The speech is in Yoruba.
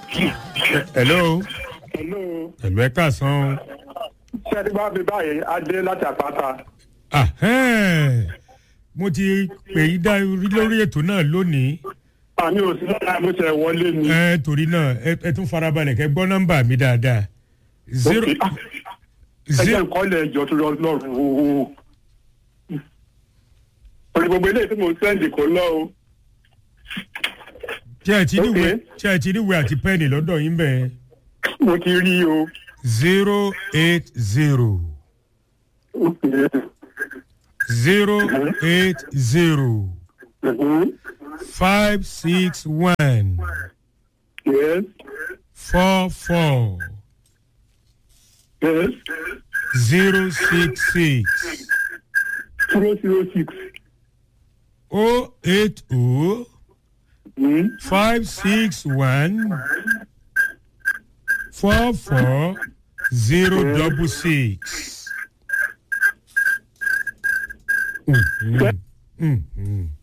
hello. hello. Hello, ẹ káàsán. ṣé ẹ ti bá mi báyìí adé láti àpáta. Mo ti pè yí dá lórí ètò náà lónìí. àmì ò sí lọ́la mo ṣe wọlé ni. Torí náà ẹ tún farabalẹ̀ kẹ́ gbọ́ nọ́mbà mi dáadáa. ẹ jẹ́ nǹkan lẹ̀ ẹjọ́ tó lọ lọ́rùn o. orí gbogbo eléyìí tí mo sẹ́ǹdì kò lọ o. Ṣé ẹ ti ríwèé àti pẹ́ẹ́nì lọ́dọ̀ yín bẹ́ẹ̀? mo ti rí o. 080 Okay. 080 561 Yes. 44 Yes. 066 006. 080 561 44 066.